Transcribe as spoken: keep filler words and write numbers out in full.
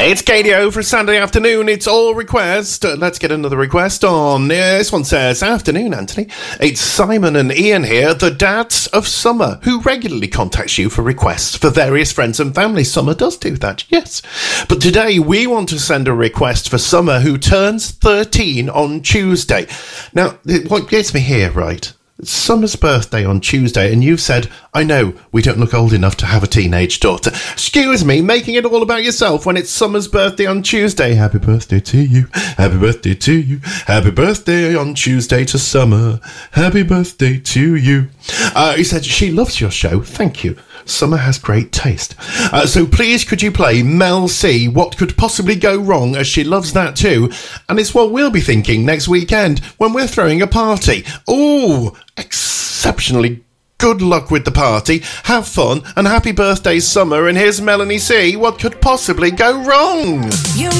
It's Katie O for Saturday afternoon. It's all request. Uh, let's get another request on. Uh, this one says, afternoon, Anthony. It's Simon and Ian here, the dads of Summer, who regularly contacts you for requests for various friends and family. Summer does do that, yes. But today we want to send a request for Summer, who turns thirteen on Tuesday. Now, what gets me here, right? It's Summer's birthday on Tuesday, and you've said, I know, we don't look old enough to have a teenage daughter. Excuse me, making it all about yourself when it's Summer's birthday on Tuesday. Happy birthday to you, happy birthday to you, happy birthday on Tuesday to Summer, happy birthday to you. Uh, he said, she loves your show, thank you. Summer has great taste. Uh, so please could you play Mel C, What Could Possibly Go Wrong, as she loves that too. And it's what we'll be thinking next weekend when we're throwing a party. Ooh, exceptionally good luck with the party. Have fun and happy birthday, Summer. And here's Melanie C, What Could Possibly Go Wrong? You